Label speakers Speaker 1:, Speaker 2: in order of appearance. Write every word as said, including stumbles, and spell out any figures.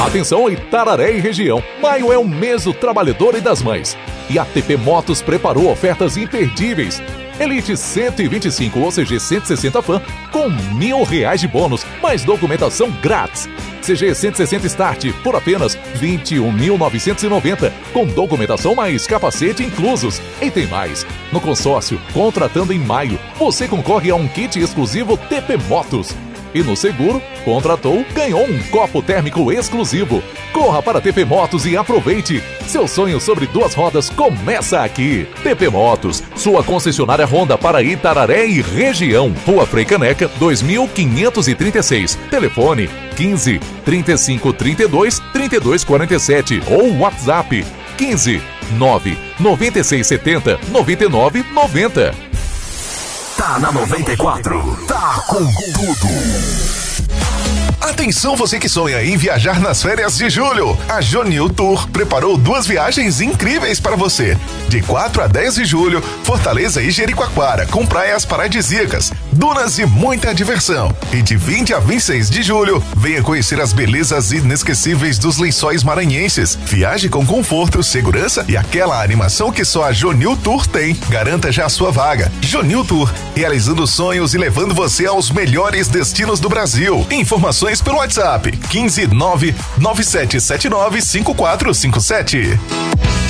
Speaker 1: Atenção, Itararé e região. Maio é o mês do trabalhador e das mães. E a T P Motos preparou ofertas imperdíveis. Elite cento e vinte e cinco, ou C G cento e sessenta Fan, com mil reais de bônus, mais documentação grátis. C G cento e sessenta Start, por apenas vinte e um mil novecentos e noventa, com documentação mais capacete inclusos. E tem mais. No consórcio, contratando em maio, você concorre a um kit exclusivo T P Motos. E no seguro, contratou, ganhou um copo térmico exclusivo. Corra para T P Motos e aproveite. Seu sonho sobre duas rodas começa aqui. T P Motos, sua concessionária Honda para Itararé e região. Rua Frei Caneca, dois mil quinhentos e trinta e seis. Telefone quinze, trinta e cinco, trinta e dois, trinta e dois, quarenta e sete ou WhatsApp quinze, nove, noventa e seis, setenta, noventa e nove, noventa.
Speaker 2: Tá na noventa e quatro. Tá com tudo. Atenção, você que sonha em viajar nas férias de julho. A Jonil Tour preparou duas viagens incríveis para você. De quatro a dez de julho, Fortaleza e Jericoacoara, com praias paradisíacas, dunas e muita diversão. E de vinte a vinte e seis de julho, venha conhecer as belezas inesquecíveis dos Lençóis Maranhenses. Viaje com conforto, segurança e aquela animação que só a Jonil Tour tem. Garanta já a sua vaga. Jonil Tour, realizando sonhos e levando você aos melhores destinos do Brasil. Informações pelo WhatsApp quinze, nove, nove sete sete nove, cinco quatro cinco sete.